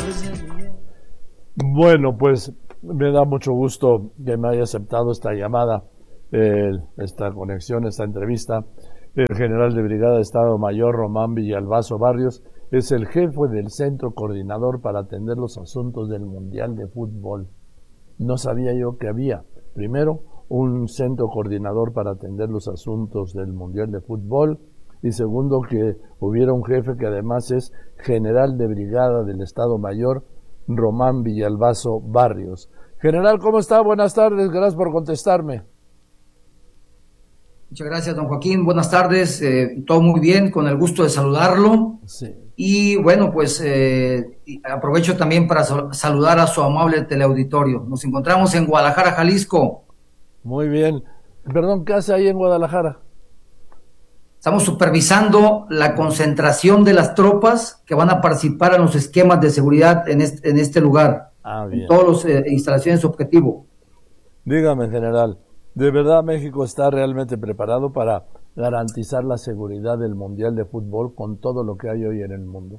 Bueno, pues me da mucho gusto que me haya aceptado esta llamada, esta conexión, esta entrevista. El general de brigada de Estado Mayor Román Villalbazo Barrios es el jefe del centro coordinador para atender los asuntos del Mundial de Fútbol. No sabía yo que había, primero, un centro coordinador para atender los asuntos del Mundial de Fútbol, y segundo, que hubiera un jefe que además es general de brigada del Estado Mayor, Román Villalbazo Barrios. General, ¿cómo está? Buenas tardes, gracias por contestarme. Muchas gracias, don Joaquín. Buenas tardes, todo muy bien, con el gusto de saludarlo. Sí. Y bueno, pues aprovecho también para saludar a su amable teleauditorio. Nos encontramos en Guadalajara, Jalisco. Muy bien. Perdón, ¿qué hace ahí en Guadalajara? Estamos supervisando la concentración de las tropas que van a participar en los esquemas de seguridad en este lugar, Bien. En todas las instalaciones objetivo. Dígame, general, ¿de verdad México está realmente preparado para garantizar la seguridad del Mundial de Fútbol con todo lo que hay hoy en el mundo?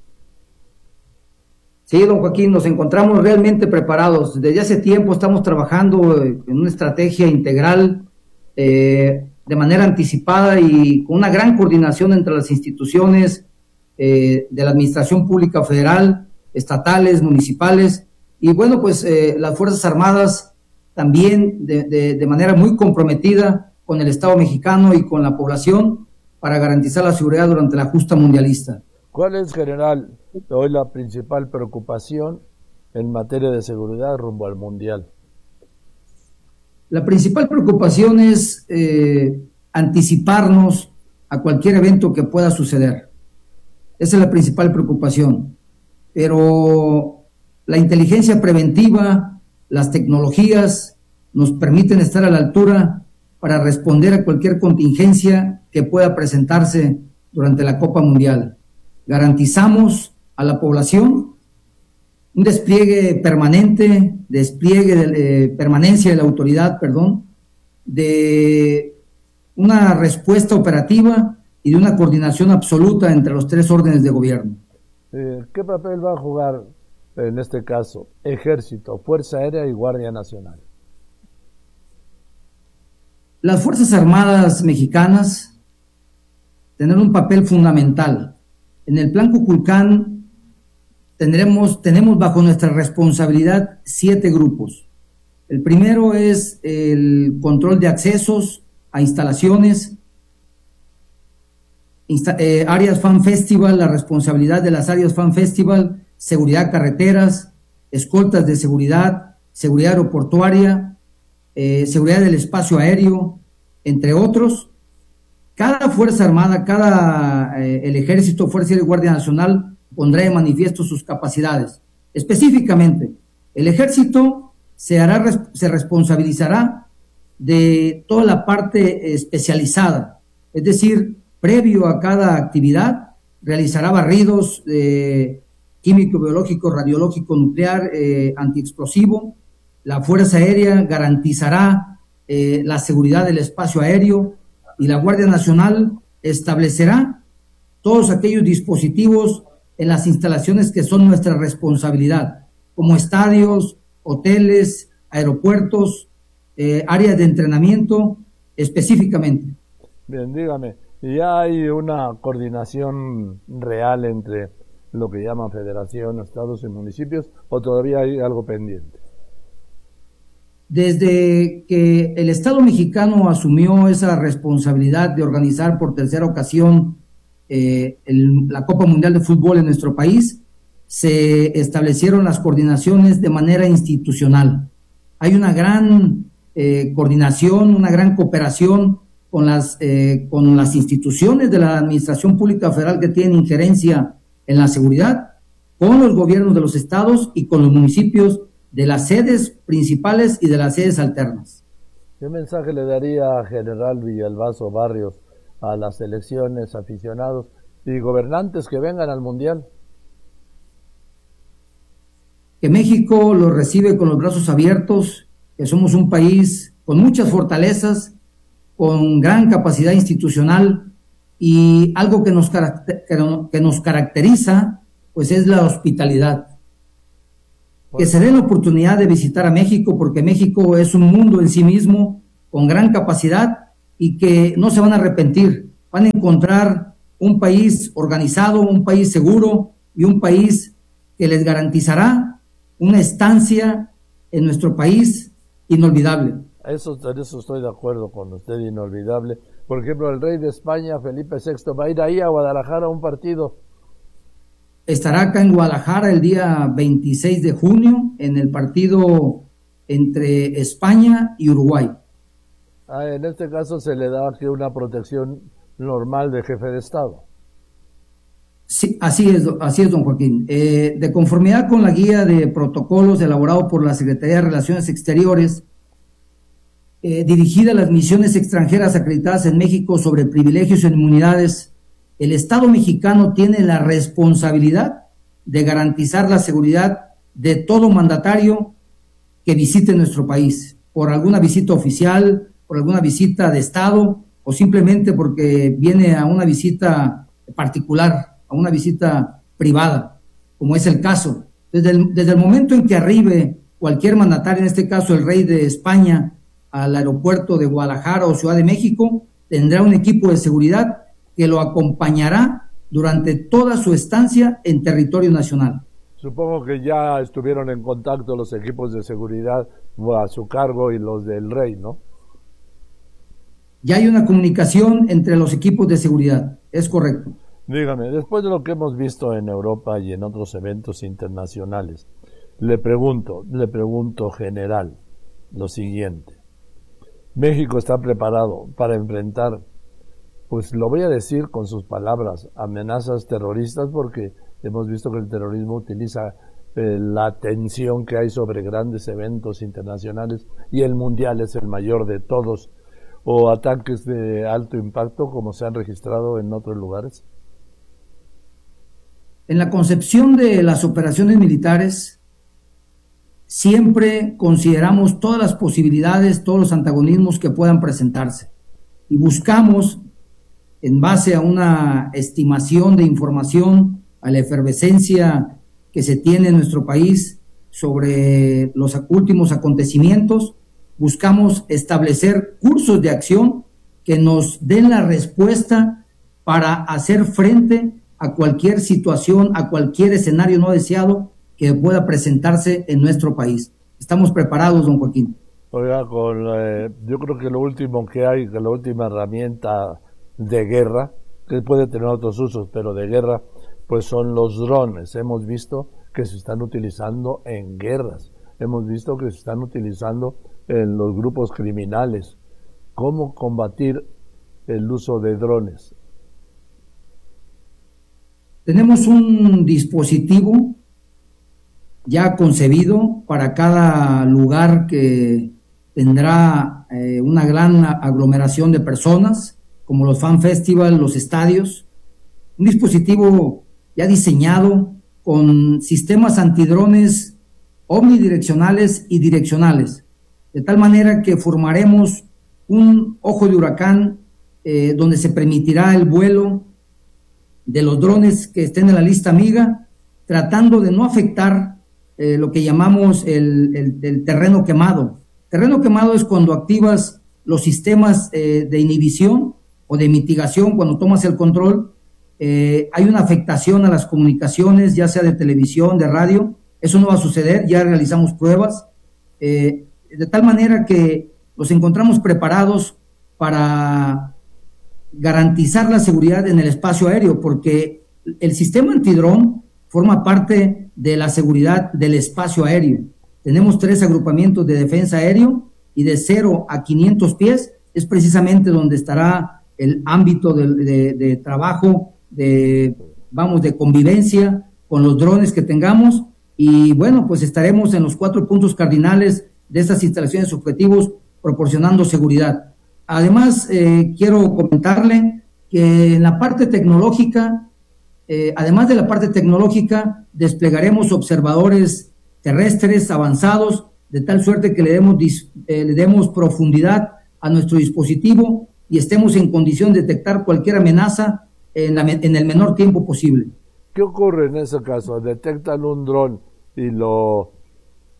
Sí, don Joaquín, nos encontramos realmente preparados. Desde hace tiempo estamos trabajando en una estrategia integral, de manera anticipada y con una gran coordinación entre las instituciones de la Administración Pública Federal, estatales, municipales, y bueno, pues las Fuerzas Armadas también de manera muy comprometida con el Estado mexicano y con la población para garantizar la seguridad durante la justa mundialista. ¿Cuál es, general, hoy la principal preocupación en materia de seguridad rumbo al Mundial? La principal preocupación es anticiparnos a cualquier evento que pueda suceder. Esa es la principal preocupación. Pero la inteligencia preventiva, las tecnologías nos permiten estar a la altura para responder a cualquier contingencia que pueda presentarse durante la Copa Mundial. Garantizamos a la población un despliegue permanente, permanencia de la autoridad, de una respuesta operativa y de una coordinación absoluta entre los tres órdenes de gobierno. ¿Qué papel va a jugar, en este caso, Ejército, Fuerza Aérea y Guardia Nacional? Las Fuerzas Armadas mexicanas tienen un papel fundamental. En el Plan Kukulcán tenemos bajo nuestra responsabilidad 7 grupos. El primero es el control de accesos a instalaciones, áreas Fan Festival, la responsabilidad de las áreas Fan Festival, seguridad carreteras, escoltas de seguridad, seguridad aeroportuaria, seguridad del espacio aéreo, entre otros. Cada Fuerza Armada, el Ejército, Fuerza Aérea y Guardia Nacional pondrá de manifiesto sus capacidades. Específicamente, el Ejército se responsabilizará de toda la parte especializada, es decir, previo a cada actividad, realizará barridos químico, biológico, radiológico, nuclear, antiexplosivo. La Fuerza Aérea garantizará la seguridad del espacio aéreo y la Guardia Nacional establecerá todos aquellos dispositivos en las instalaciones que son nuestra responsabilidad, como estadios, hoteles, aeropuertos, áreas de entrenamiento específicamente. Bien, dígame, ¿ya hay una coordinación real entre lo que llaman federación, estados y municipios, o todavía hay algo pendiente? Desde que el Estado mexicano asumió esa responsabilidad de organizar por tercera ocasión la Copa Mundial de Fútbol en nuestro país, se establecieron las coordinaciones de manera institucional. Hay una gran coordinación, una gran cooperación con las instituciones de la Administración Pública Federal que tienen injerencia en la seguridad, con los gobiernos de los estados y con los municipios de las sedes principales y de las sedes alternas. ¿Qué mensaje le daría a General Villalbazo Barrios a las selecciones, aficionados y gobernantes que vengan al Mundial? Que México lo recibe con los brazos abiertos, que somos un país con muchas fortalezas, con gran capacidad institucional, y algo que nos caracteriza pues es la hospitalidad. que se den la oportunidad de visitar a México, porque México es un mundo en sí mismo, con gran capacidad, y que no se van a arrepentir. Van a encontrar un país organizado, un país seguro y un país que les garantizará una estancia en nuestro país inolvidable. En eso estoy de acuerdo con usted, inolvidable. Por ejemplo, el rey de España, Felipe VI, va a ir ahí a Guadalajara a un partido. Estará acá en Guadalajara el día 26 de junio en el partido entre España y Uruguay. En este caso se le da aquí una protección normal de jefe de Estado. Sí, así es, don Joaquín. De conformidad con la guía de protocolos elaborado por la Secretaría de Relaciones Exteriores, dirigida a las misiones extranjeras acreditadas en México sobre privilegios e inmunidades, el Estado mexicano tiene la responsabilidad de garantizar la seguridad de todo mandatario que visite nuestro país, por alguna visita oficial, por alguna visita de Estado o simplemente porque viene a una visita particular, a una visita privada, como es el caso. Desde el momento en que arribe cualquier mandatario, en este caso el rey de España, al aeropuerto de Guadalajara o Ciudad de México, tendrá un equipo de seguridad que lo acompañará durante toda su estancia en territorio nacional. Supongo que ya estuvieron en contacto los equipos de seguridad a su cargo y los del rey, ¿no? Ya hay una comunicación entre los equipos de seguridad, es correcto. Dígame, después de lo que hemos visto en Europa y en otros eventos internacionales, le pregunto general lo siguiente. México está preparado para enfrentar, pues lo voy a decir con sus palabras, amenazas terroristas, porque hemos visto que el terrorismo utiliza la tensión que hay sobre grandes eventos internacionales y el mundial es el mayor de todos, o ataques de alto impacto como se han registrado en otros lugares. En la concepción de las operaciones militares, siempre consideramos todas las posibilidades, todos los antagonismos que puedan presentarse y buscamos, en base a una estimación de información, a la efervescencia que se tiene en nuestro país sobre los últimos acontecimientos, buscamos establecer cursos de acción que nos den la respuesta para hacer frente a cualquier situación, a cualquier escenario no deseado que pueda presentarse en nuestro país. Estamos preparados, don Joaquín. Oiga, yo creo que lo último que hay, que la última herramienta de guerra, que puede tener otros usos, pero de guerra, pues son los drones. Hemos visto que se están utilizando en guerras, hemos visto que se están utilizando en los grupos criminales. ¿Cómo combatir el uso de drones? Tenemos un dispositivo ya concebido para cada lugar que tendrá una gran aglomeración de personas, como los fan festival, los estadios. Un dispositivo ya diseñado con sistemas antidrones omnidireccionales y direccionales, de tal manera que formaremos un ojo de huracán donde se permitirá el vuelo de los drones que estén en la lista amiga, tratando de no afectar lo que llamamos el terreno quemado. Terreno quemado es cuando activas los sistemas de inhibición o de mitigación, cuando tomas el control, hay una afectación a las comunicaciones, ya sea de televisión, de radio. Eso no va a suceder, ya realizamos pruebas, de tal manera que nos encontramos preparados para garantizar la seguridad en el espacio aéreo, porque el sistema antidrón forma parte de la seguridad del espacio aéreo. Tenemos 3 agrupamientos de defensa aéreo y de 0 a 500 pies es precisamente donde estará el ámbito de trabajo, de convivencia con los drones que tengamos. Y bueno, pues estaremos en los 4 puntos cardinales de estas instalaciones objetivos proporcionando seguridad. Además, quiero comentarle que en la parte tecnológica, además de la parte tecnológica, desplegaremos observadores terrestres avanzados, de tal suerte que le demos profundidad a nuestro dispositivo y estemos en condición de detectar cualquier amenaza en el menor tiempo posible. ¿Qué ocurre en ese caso? ¿Detectan un dron y lo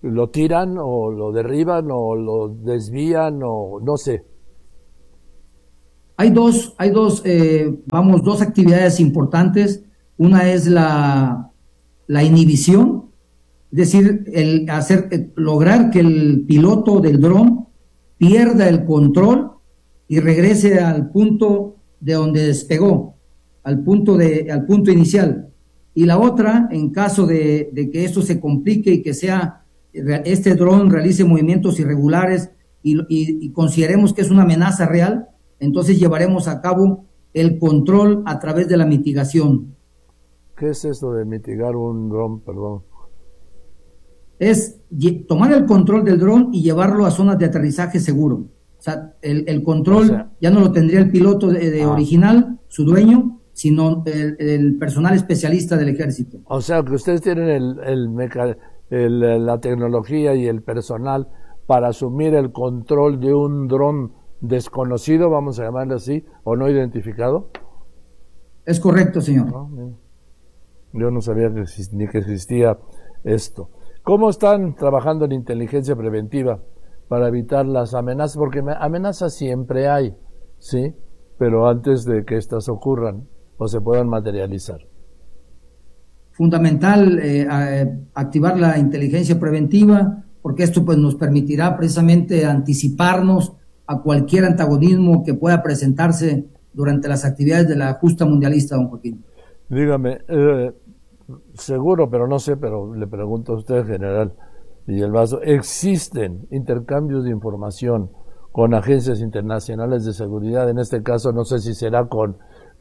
lo tiran o lo derriban o lo desvían o no sé. Hay dos actividades importantes. Una es la inhibición, es decir, lograr que el piloto del dron pierda el control y regrese al punto de donde despegó, al punto inicial. Y la otra, en caso de que esto se complique y que este dron realice movimientos irregulares y consideremos que es una amenaza real, entonces llevaremos a cabo el control a través de la mitigación. ¿Qué es eso de mitigar un dron, perdón? Es tomar el control del dron y llevarlo a zonas de aterrizaje seguro. O sea, el control ya no lo tendría el piloto original, su dueño, sino el personal especialista del ejército. O sea, que ustedes tienen la tecnología y el personal para asumir el control de un dron desconocido, vamos a llamarle así, o no identificado. Es correcto, señor. Yo no sabía ni que existía esto. ¿Cómo están trabajando en inteligencia preventiva para evitar las amenazas? Porque amenazas siempre hay, ¿sí? Pero antes de que estas ocurran o se puedan materializar. Fundamental activar la inteligencia preventiva, porque esto pues nos permitirá precisamente anticiparnos a cualquier antagonismo que pueda presentarse durante las actividades de la justa mundialista, don Joaquín. Dígame, seguro, pero no sé, pero le pregunto a usted, general Villalbazo, ¿existen intercambios de información con agencias internacionales de seguridad? En este caso, no sé si será con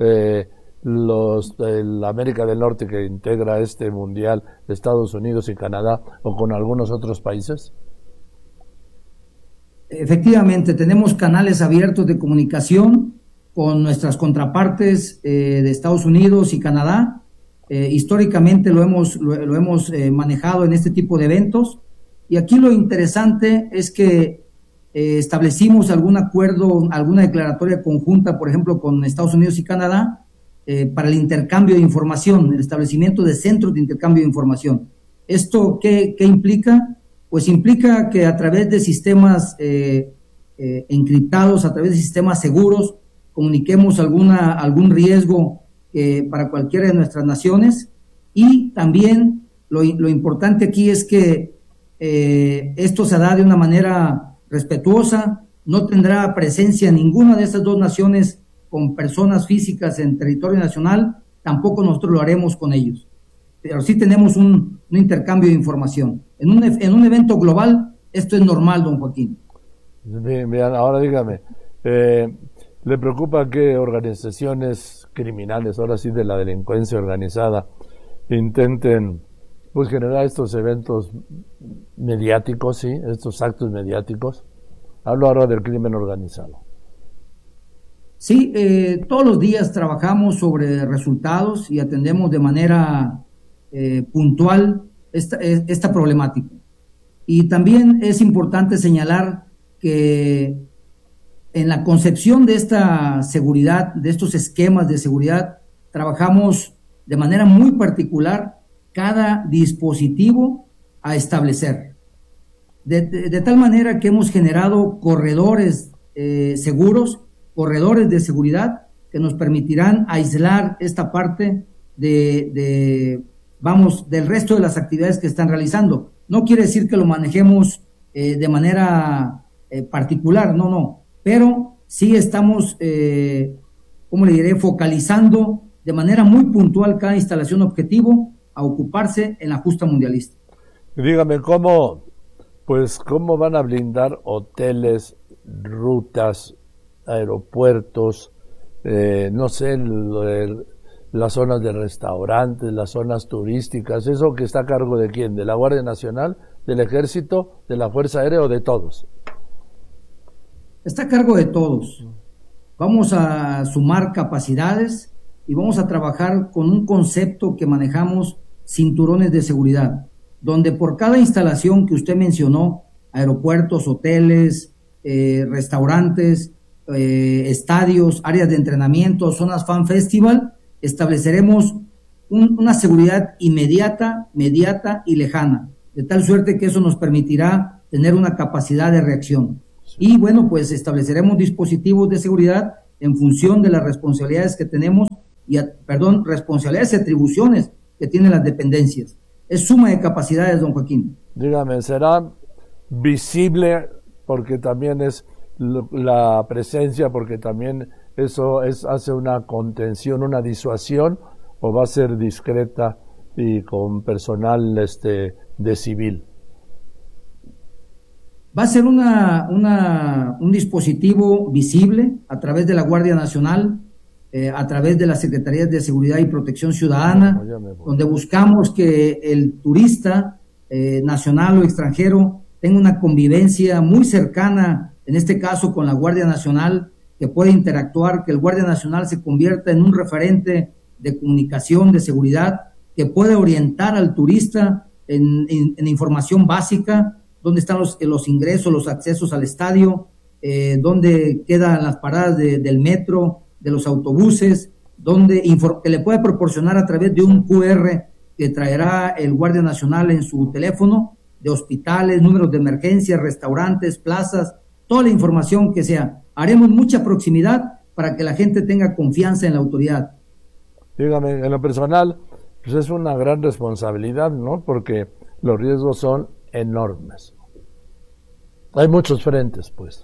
la América del Norte, que integra este mundial, Estados Unidos y Canadá, o con algunos otros países. Efectivamente, tenemos canales abiertos de comunicación con nuestras contrapartes de Estados Unidos y Canadá. Históricamente lo hemos manejado en este tipo de eventos, y aquí lo interesante es que establecimos algún acuerdo, alguna declaratoria conjunta, por ejemplo, con Estados Unidos y Canadá, para el intercambio de información, el establecimiento de centros de intercambio de información. ¿Esto qué implica? Pues implica que a través de sistemas encriptados, a través de sistemas seguros, comuniquemos algún riesgo para cualquiera de nuestras naciones. Y también lo importante aquí es que esto se da de una manera respetuosa, no tendrá presencia ninguna de estas dos naciones con personas físicas en territorio nacional, tampoco nosotros lo haremos con ellos, pero sí tenemos un intercambio de información. En un evento global esto es normal, don Joaquín. Bien, ahora dígame, ¿le preocupa que organizaciones criminales, ahora sí de la delincuencia organizada, intenten pues generar estos eventos mediáticos, sí, estos actos mediáticos? Hablo ahora del crimen organizado. Sí, todos los días trabajamos sobre resultados y atendemos de manera puntual esta problemática. Y también es importante señalar que en la concepción de esta seguridad, de estos esquemas de seguridad, trabajamos de manera muy particular cada dispositivo a establecer. De tal manera que hemos generado corredores seguros, corredores de seguridad que nos permitirán aislar esta parte del resto de las actividades que están realizando. No quiere decir que lo manejemos de manera particular, no, pero sí estamos, focalizando de manera muy puntual cada instalación objetivo a ocuparse en la justa mundialista. Dígame, ¿cómo van a blindar hoteles, rutas, aeropuertos, no sé, las zonas de restaurantes, las zonas turísticas? ¿Eso que está a cargo de quién? ¿De la Guardia Nacional, del Ejército, de la Fuerza Aérea o de todos? Está a cargo de todos. Vamos a sumar capacidades y vamos a trabajar con un concepto que manejamos, cinturones de seguridad, donde por cada instalación que usted mencionó, aeropuertos, hoteles, restaurantes, estadios, áreas de entrenamiento, zonas fan festival, estableceremos una seguridad inmediata, mediata y lejana. de tal suerte que eso nos permitirá tener una capacidad de reacción. Y bueno, pues estableceremos dispositivos de seguridad en función de las responsabilidades que tenemos, responsabilidades y atribuciones que tienen las dependencias. Es suma de capacidades, don Joaquín. Dígame, ¿será visible porque también es la presencia, porque también eso hace una contención, una disuasión, o va a ser discreta y con personal de civil? Va a ser un dispositivo visible a través de la Guardia Nacional, a través de las Secretarías de Seguridad y Protección Ciudadana, donde buscamos que el turista nacional o extranjero tenga una convivencia muy cercana, en este caso con la Guardia Nacional, que pueda interactuar, que el Guardia Nacional se convierta en un referente de comunicación, de seguridad, que puede orientar al turista en información básica, dónde están los ingresos, los accesos al estadio, dónde quedan las paradas del metro, de los autobuses, que le puede proporcionar a través de un QR que traerá el Guardia Nacional en su teléfono, de hospitales, números de emergencia, restaurantes, plazas, toda la información que sea. Haremos mucha proximidad para que la gente tenga confianza en la autoridad. Dígame, en lo personal, pues es una gran responsabilidad, ¿no? Porque los riesgos son enormes. Hay muchos frentes, pues.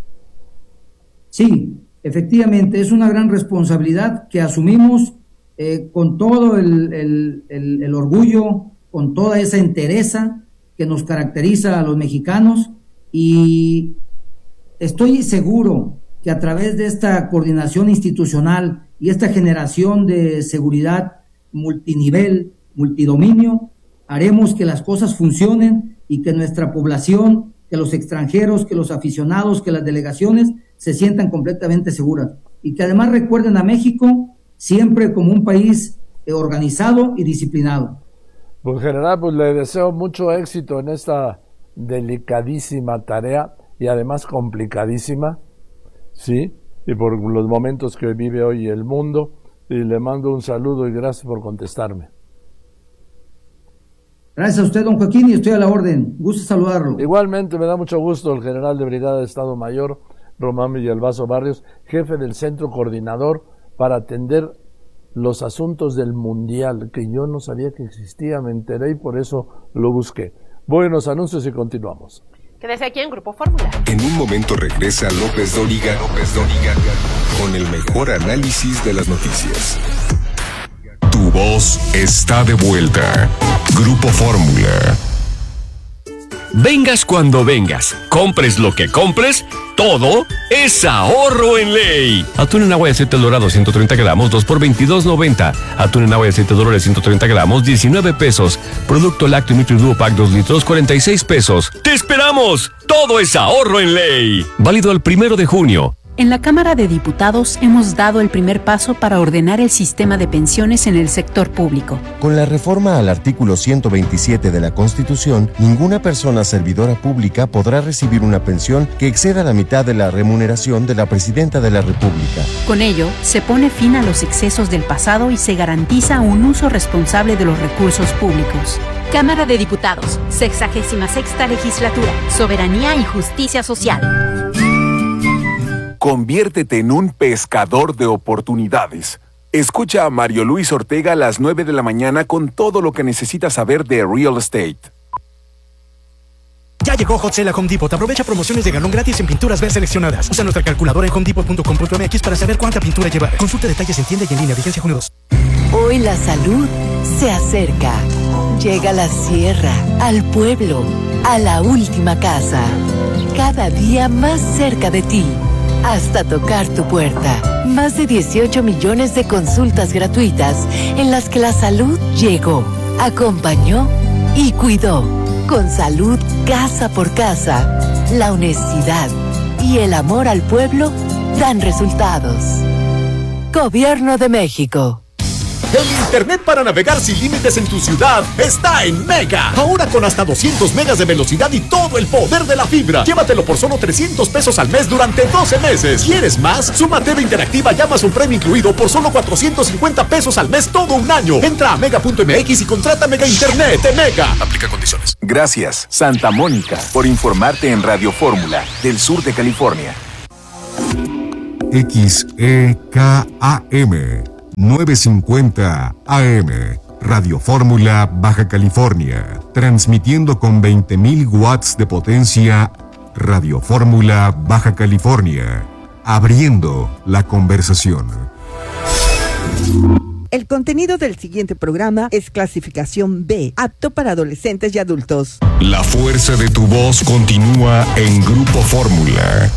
Sí, efectivamente, es una gran responsabilidad que asumimos con todo el orgullo, con toda esa entereza que nos caracteriza a los mexicanos, y estoy seguro que a través de esta coordinación institucional y esta generación de seguridad multinivel, multidominio, haremos que las cosas funcionen y que nuestra población, que los extranjeros, que los aficionados, que las delegaciones se sientan completamente seguras, y que además recuerden a México siempre como un país organizado y disciplinado. Pues general, pues le deseo mucho éxito en esta delicadísima tarea y además complicadísima, sí, y por los momentos que vive hoy el mundo, y le mando un saludo y gracias por contestarme. Gracias a usted, don Joaquín, y estoy a la orden. Gusto saludarlo. Igualmente, me da mucho gusto el general de Brigada de Estado Mayor, Román Villalbazo Barrios, jefe del Centro Coordinador para atender los asuntos del Mundial, que yo no sabía que existía, me enteré y por eso lo busqué. Voy a los anuncios y continuamos. Quédese aquí en Grupo Fórmula. En un momento regresa López Dóriga con el mejor análisis de las noticias. Tu voz está de vuelta. Grupo Fórmula. Vengas cuando vengas, compres lo que compres, todo es ahorro en ley. Atún en agua y aceite dorado 130 gramos, 2 por $22.90. Atún en agua y aceite dorado 130 gramos, 19 pesos. Producto lácteo NutriDuo Pack 2 litros, 46 pesos. ¡Te esperamos! Todo es ahorro en ley. Válido el 1 de junio. En la Cámara de Diputados hemos dado el primer paso para ordenar el sistema de pensiones en el sector público. Con la reforma al artículo 127 de la Constitución, ninguna persona servidora pública podrá recibir una pensión que exceda la mitad de la remuneración de la Presidenta de la República. Con ello, se pone fin a los excesos del pasado y se garantiza un uso responsable de los recursos públicos. Cámara de Diputados, 66ª Legislatura, Soberanía y Justicia Social. Conviértete en un pescador de oportunidades. Escucha a Mario Luis Ortega a las 9 de la mañana con todo lo que necesitas saber de real estate. Ya llegó Hot Sale a Home Depot. Aprovecha promociones de galón gratis en pinturas ver seleccionadas. Usa nuestra calculadora en homedepot.com.mx para saber cuánta pintura llevar. Consulta detalles en tienda y en línea. Vigencia junio 2. Hoy la salud se acerca. Llega a la sierra, al pueblo, a la última casa. Cada día más cerca de ti. Hasta tocar tu puerta. Más de 18 millones de consultas gratuitas en las que la salud llegó, acompañó y cuidó. Con salud casa por casa, la honestidad y el amor al pueblo dan resultados. Gobierno de México. El internet para navegar sin límites en tu ciudad está en Mega. Ahora con hasta 200 megas de velocidad y todo el poder de la fibra. Llévatelo por solo 300 pesos al mes durante 12 meses. ¿Quieres más? Suma TV interactiva y Amazon Prime incluido por solo 450 pesos al mes todo un año. Entra a mega.mx y contrata Mega Internet de Mega. Aplica condiciones. Gracias, Santa Mónica, por informarte en Radio Fórmula del sur de California. XEKAM 950 AM Radio Fórmula, Baja California, transmitiendo con 20.000 watts de potencia. Radio Fórmula, Baja California, abriendo la conversación. El contenido del siguiente programa es clasificación B, apto para adolescentes y adultos. La fuerza de tu voz continúa en Grupo Fórmula.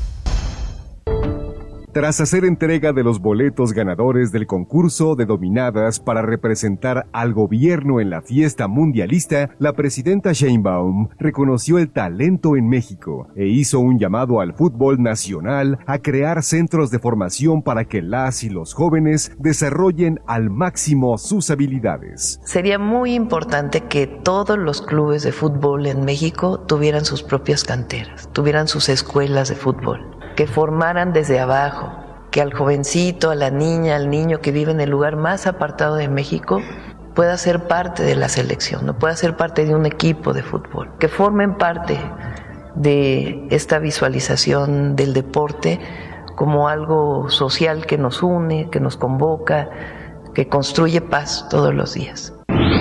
Tras hacer entrega de los boletos ganadores del concurso de dominadas para representar al gobierno en la fiesta mundialista, la presidenta Sheinbaum reconoció el talento en México e hizo un llamado al fútbol nacional a crear centros de formación para que las y los jóvenes desarrollen al máximo sus habilidades. Sería muy importante que todos los clubes de fútbol en México tuvieran sus propias canteras, tuvieran sus escuelas de fútbol, que formaran desde abajo, que al jovencito, a la niña, al niño que vive en el lugar más apartado de México pueda ser parte de la selección, no pueda ser parte de un equipo de fútbol, que formen parte de esta visualización del deporte como algo social que nos une, que nos convoca, que construye paz todos los días.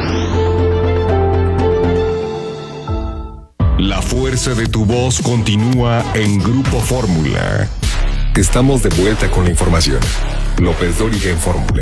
La fuerza de tu voz continúa en Grupo Fórmula. Estamos de vuelta con la información. López Dóriga en Fórmula.